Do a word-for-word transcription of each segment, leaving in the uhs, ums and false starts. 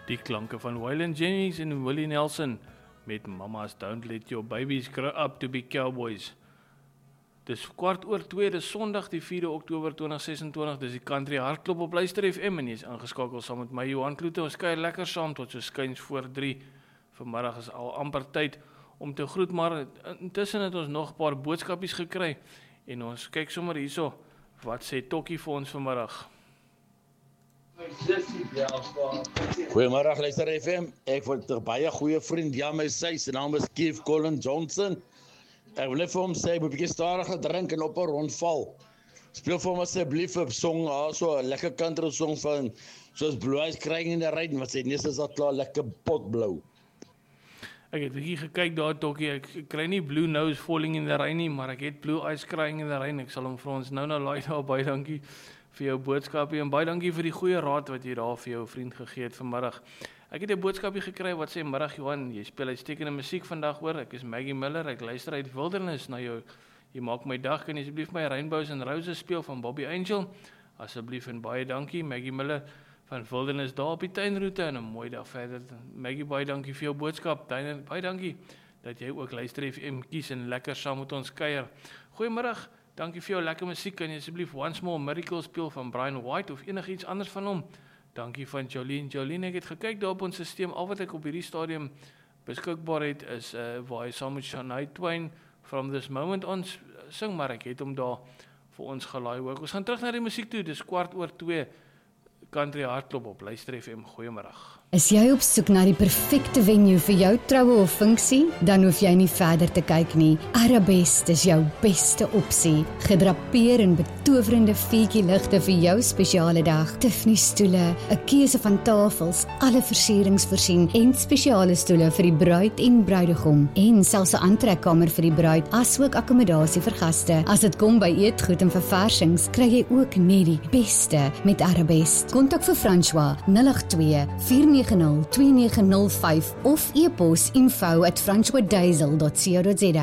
Die klanke van Waylon Jennings en Willie Nelson met Mama's Don't Let Your Babies Grow Up to Be Cowboys. Dis kwart oor twee, dis Sondag die vierde Oktober tweeduisend ses en twintig, dis die Country Hartklop op Luister F M en jy is ingeskakel saam met my Johan Kloete. Ons kuier lekker saam tot so skuins voor drie. Vanmiddag is al amper tyd om te groet, maar intussen het ons nog 'n paar boodskapies gekry en ons kyk sommer hierso wat sê Tokkie vir ons vanmiddag. Goeiemôre Luister F M. Ek word 'n baie goeie vriend, ja my sy, sy naam is Keith Colin Johnson. Ek wil net vir hom sê, ek moet 'n bietjie stadiger drink en op 'n rondval. Speel vir hom asseblief 'n song, ah, so 'n lekker country song van soos Blue Eyes Crying in the Rain, wat sê net is al klaar lekker potblou. Ek het bietjie gekyk daar Tokkie, ek kry nie Blue Nose Falling in the Rain nie, maar ek het Blue Eyes Crying in the Rain. Ek sal hom vir ons nou nou laai daar, baie dankie vir jou boodskapie en baie dankie vir die goeie raad wat jy daar vir jou vriend gegee het vanmiddag. Ek het 'n boodskapie gekry wat sê, middag Johan, jy speel uitstekende musiek vandag hoor, ek is Maggie Miller, ek luister uit Wildernis na jou, jy maak my dag, kan jy asseblief my Rainbows and Roses speel van Bobby Angel, asseblief en baie dankie, Maggie Miller van Wildernis daar op die tuinroute en 'n mooi dag verder. Maggie, baie dankie vir jou boodskap, baie dankie dat jy ook Luister F M kies en lekker saam met ons kuier. Goeiemiddag, dankie vir jou lekker musiek, kan jy asseblief Once More Miracle speel van Brian White of enigiets anders van hom? Dankie van Jolene. Jolene, ek het gekyk daar op ons stelsel, al wat ek op hierdie stadium beskikbaar het is uh, waar hy saam met Shania Twain From This Moment On sing, maar ek het hom daar vir ons gelaai ook. Ons gaan terug na die musiek toe, dis kwart oor twee, Country Hartklop op Luister F M, goeiemiddag. Is jy op soek na die perfekte venue vir jou troue of funksie? Dan hoef jy nie verder te kyk nie. Arabest is jou beste opsie. Gedrapeer in betowerende feetjie ligte vir jou spesiale dag. Tiffany stoele, 'n keuse van tafels, alle versierings voorsien en spesiale stoele vir die bruid en bruidegom en selfs 'n aantrekkamer vir die bruid asook akkommodasie vir gaste. As dit kom by eetgoed en verversings, kry jy ook net die beste met Arabest. Kontak vir François nul agt twee vier nege nul twee nege nul vyf of e-pos info at francois diesel dot co dot za.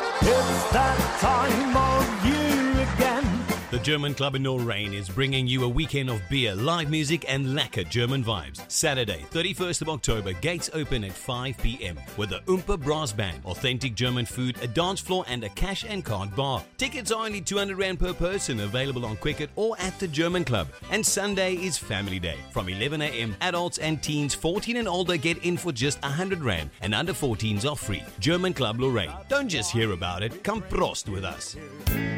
It's that time of year again. The German Club in Lorraine is bringing you a weekend of beer, live music and lekker German vibes. Saturday, thirty-first of October, gates open at five p m with the Oompa Brass Band, authentic German food, a dance floor and a cash and card bar. Tickets are only two hundred rand per person, available on Quicket or at the German Club. And Sunday is Family Day. From eleven a m, adults and teens fourteen and older get in for just one hundred rand and under fourteens are free. German Club Lorraine. Don't just hear about it, come prost with us.